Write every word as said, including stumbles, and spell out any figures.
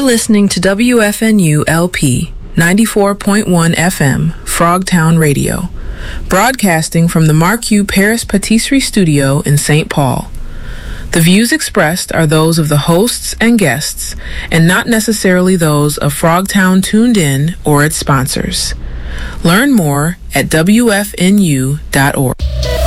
listening to W F N U L P ninety-four point one F M, Frogtown Radio, broadcasting from the Marquis Paris Patisserie Studio in Saint Paul. The views expressed are those of the hosts and guests, and not necessarily those of Frogtown Tuned In or its sponsors. Learn more at W F N U dot org.